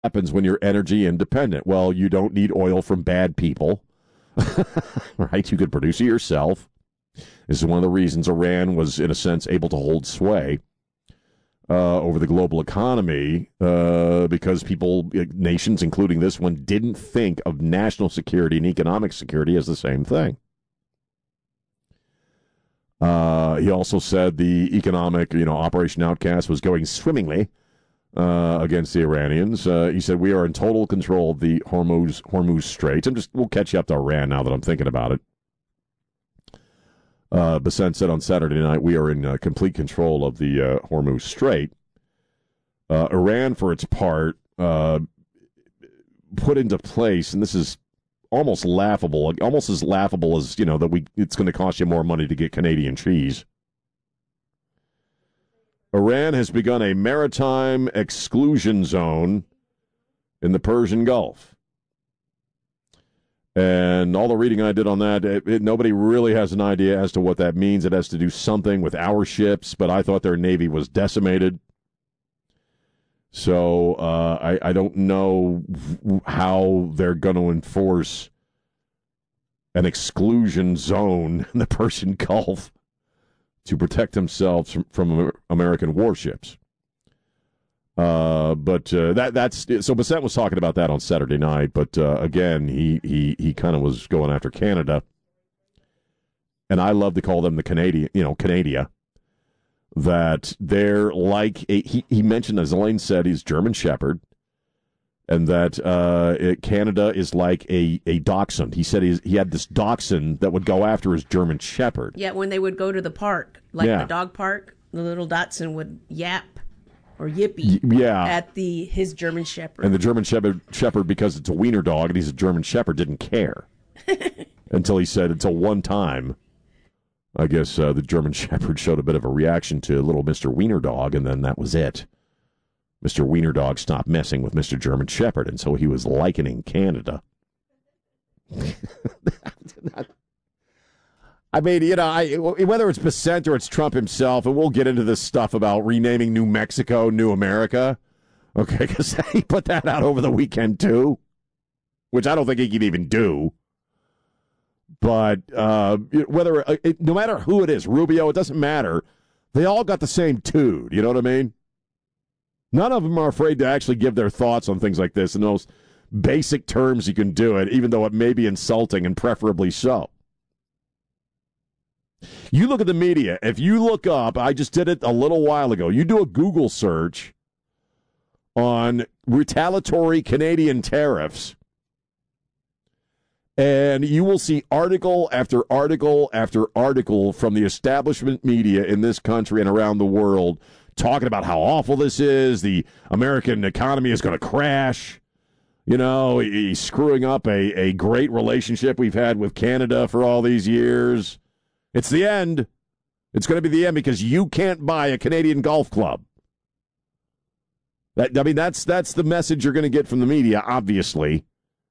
happens when you're energy independent? Well, you don't need oil from bad people, right? You could produce it yourself. This is one of the reasons Iran was, in a sense, able to hold sway over the global economy because nations, including this one, didn't think of national security and economic security as the same thing. He also said the economic, Operation Outcast was going swimmingly against the Iranians. He said, we are in total control of the Hormuz Straits. We'll catch you up to Iran now that I'm thinking about it. Bassett said on Saturday night, we are in complete control of the Hormuz Strait. Iran, for its part, put into place, and this is almost laughable, almost as laughable as, that it's going to cost you more money to get Canadian cheese. Iran has begun a maritime exclusion zone in the Persian Gulf. And all the reading I did on that, nobody really has an idea as to what that means. It has to do something with our ships, but I thought their Navy was decimated. So I don't know how they're going to enforce an exclusion zone in the Persian Gulf to protect themselves from American warships. But that's so. Bassett was talking about that on Saturday night. But again, he kind of was going after Canada, and I love to call them the Canadia. That they're like he mentioned, as Elaine said, he's German Shepherd, and that Canada is like a dachshund. He said he had this dachshund that would go after his German Shepherd. Yeah, when they would go to the park, the dog park, the little dachshund would yap or yippee at his German Shepherd. And the German Shepherd, because it's a wiener dog and he's a German Shepherd, didn't care. Until one time, I guess the German Shepherd showed a bit of a reaction to little Mr. Wiener Dog, and then that was it. Mr. Wiener Dog stopped messing with Mr. German Shepherd, and so he was likening Canada. I mean, whether it's Bassett or it's Trump himself, and we'll get into this stuff about renaming New Mexico New America, okay, because he put that out over the weekend too, which I don't think he can even do. But no matter who it is, Rubio, it doesn't matter. They all got the same dude. You know what I mean? None of them are afraid to actually give their thoughts on things like this in those basic terms you can do it, even though it may be insulting and preferably so. You look at the media. If you look up, I just did it a little while ago, you do a Google search on retaliatory Canadian tariffs, and you will see article after article after article from the establishment media in this country and around the world talking about how awful this is. The American economy is going to crash. He's screwing up a great relationship we've had with Canada for all these years. It's the end. It's going to be the end because you can't buy a Canadian golf club. That's the message you're going to get from the media, obviously.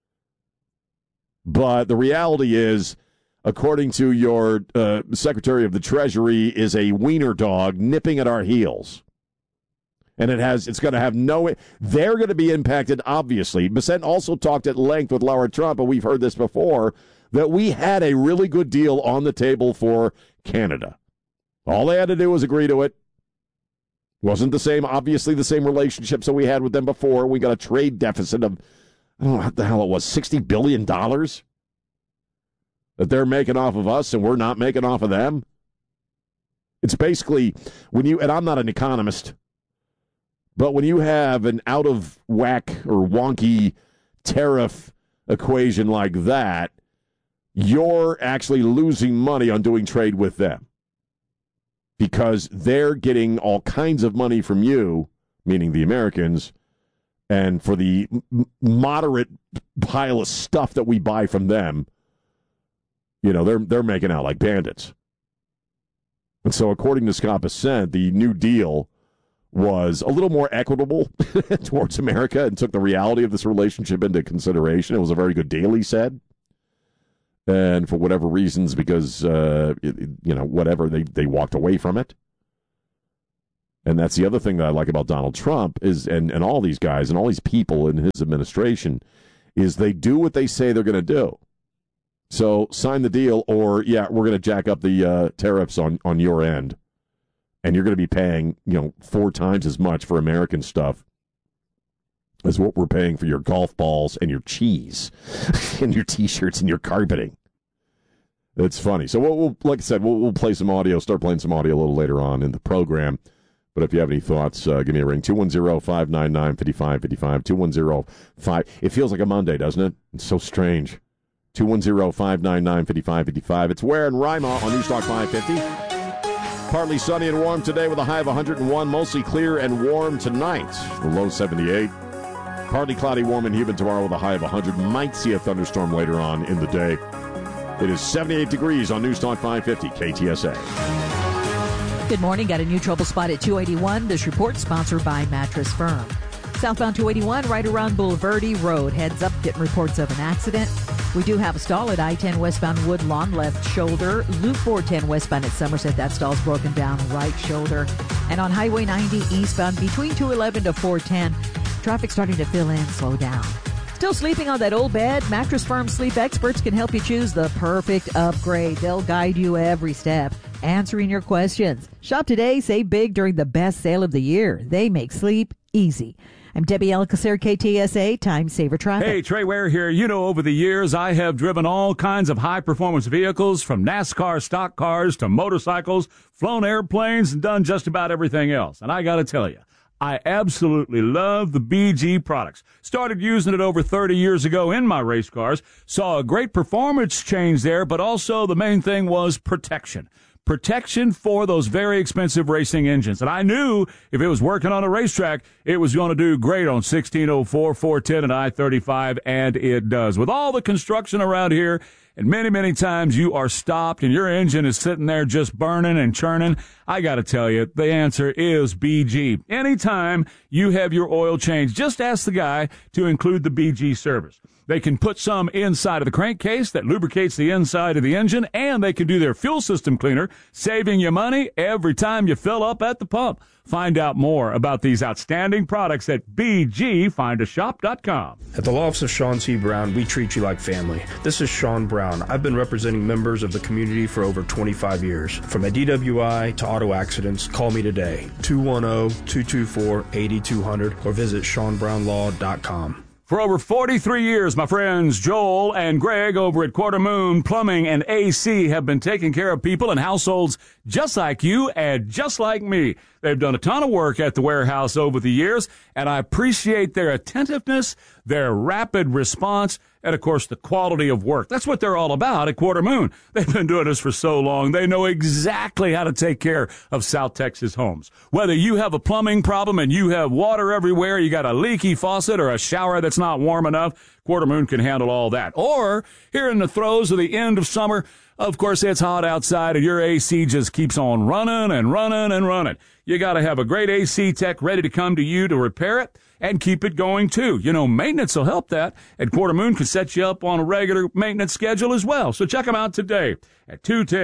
But the reality is, according to your Secretary of the Treasury, is a wiener dog nipping at our heels. And it's going to have they're going to be impacted, obviously. Bassett also talked at length with Laura Trump, and we've heard this before, that we had a really good deal on the table for Canada. All they had to do was agree to it. Wasn't obviously the same relationships that we had with them before. We got a trade deficit of, I don't know what the hell it was, $60 billion that they're making off of us and we're not making off of them. It's basically and I'm not an economist, but when you have an out of whack or wonky tariff equation like that, you're actually losing money on doing trade with them because they're getting all kinds of money from you, meaning the Americans, and for the moderate pile of stuff that we buy from them, they're making out like bandits. And so according to Scott Bassett, the New Deal was a little more equitable towards America and took the reality of this relationship into consideration. It was a very good deal, he said. And for whatever reasons, because, whatever, they walked away from it. And that's the other thing that I like about Donald Trump is, and all these guys and all these people in his administration, is they do what they say they're going to do. So sign the deal, or we're going to jack up the tariffs on your end, and you're going to be paying 4 times as much for American stuff as what we're paying for your golf balls and your cheese and your T-shirts and your carpeting. It's funny. So we'll like I said, we'll play some audio, start playing some audio a little later on in the program. But if you have any thoughts, give me a ring, 210-599-5555, 210-5. It feels like a Monday, doesn't it? It's so strange. 210-599-5555. It's Ware and Rima on Newstalk 550. Partly sunny and warm today with a high of 101, mostly clear and warm tonight. The low 78. Partly cloudy, warm, and humid tomorrow with a high of 100. Might see a thunderstorm later on in the day. It is 78 degrees on Newstalk 550, KTSA. Good morning. Got a new trouble spot at 281. This report sponsored by Mattress Firm. Southbound 281 right around Boulevardy Road. Heads up, getting reports of an accident. We do have a stall at I-10 westbound Woodlawn, left shoulder. Loop 410 westbound at Somerset. That stall's broken down, right shoulder. And on Highway 90 eastbound between 211 to 410, traffic starting to fill in, slow down. Still sleeping on that old bed? Mattress Firm sleep experts can help you choose the perfect upgrade. They'll guide you every step, answering your questions. Shop today, save big during the best sale of the year. They make sleep easy. I'm Debbie Alcacer, KTSA, Time Saver Traffic. Hey, Trey Ware here. You know, over the years, I have driven all kinds of high-performance vehicles, from NASCAR stock cars to motorcycles, flown airplanes, and done just about everything else. And I got to tell you, I absolutely love the BG products. Started using it over 30 years ago in my race cars. Saw a great performance change there, but also the main thing was protection. Protection for those very expensive racing engines. And I knew if it was working on a racetrack, it was going to do great on 1604, 410, and I-35, and it does. With all the construction around here, and many, many times you are stopped and your engine is sitting there just burning and churning, I got to tell you, the answer is BG. Anytime you have your oil change, just ask the guy to include the BG service. They can put some inside of the crankcase that lubricates the inside of the engine, and they can do their fuel system cleaner, saving you money every time you fill up at the pump. Find out more about these outstanding products at bgfindashop.com. At the law office of Sean C. Brown, we treat you like family. This is Sean Brown. I've been representing members of the community for over 25 years. From a DWI to auto accidents, call me today, 210-224-8200, or visit SeanBrownLaw.com. For over 43 years, my friends Joel and Greg over at Quarter Moon Plumbing and AC have been taking care of people and households just like you and just like me. They've done a ton of work at the warehouse over the years, and I appreciate their attentiveness, their rapid response, and, of course, the quality of work. That's what they're all about at Quarter Moon. They've been doing this for so long. They know exactly how to take care of South Texas homes. Whether you have a plumbing problem and you have water everywhere, you got a leaky faucet or a shower that's not warm enough, Quarter Moon can handle all that. Or, here in the throes of the end of summer, of course, it's hot outside and your AC just keeps on running and running and running. You got to have a great AC tech ready to come to you to repair it and keep it going, too. You know, maintenance will help that, and Quarter Moon can set you up on a regular maintenance schedule as well. So check them out today at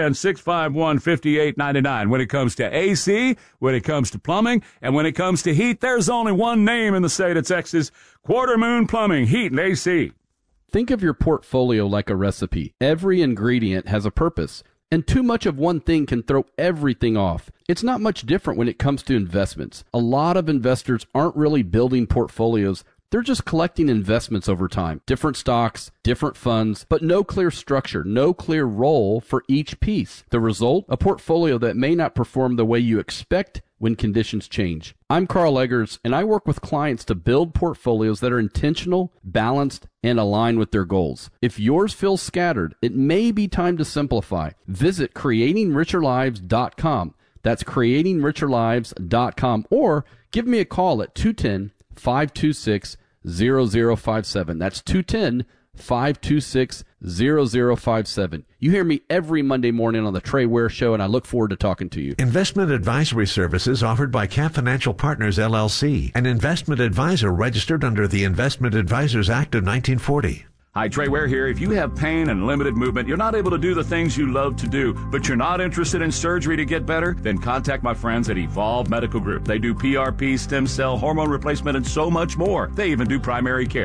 210-651-5899. When it comes to AC, when it comes to plumbing, and when it comes to heat, there's only one name in the state of Texas, Quarter Moon Plumbing, Heat, and AC. Think of your portfolio like a recipe. Every ingredient has a purpose, and too much of one thing can throw everything off. It's not much different when it comes to investments. A lot of investors aren't really building portfolios. They're just collecting investments over time. Different stocks, different funds, but no clear structure, no clear role for each piece. The result? A portfolio that may not perform the way you expect when conditions change. I'm Carl Eggers, and I work with clients to build portfolios that are intentional, balanced, and aligned with their goals. If yours feels scattered, it may be time to simplify. Visit creatingricherlives.com. That's creatingricherlives.com, or give me a call at 210-526-0057. That's 210-526-0057. You hear me every Monday morning on the Trey Ware Show, and I look forward to talking to you. Investment advisory services offered by Cap Financial Partners, LLC, an investment advisor registered under the Investment Advisors Act of 1940. Hi, Trey Ware here. If you have pain and limited movement, you're not able to do the things you love to do, but you're not interested in surgery to get better, then contact my friends at Evolve Medical Group. They do PRP, stem cell, hormone replacement, and so much more. They even do primary care.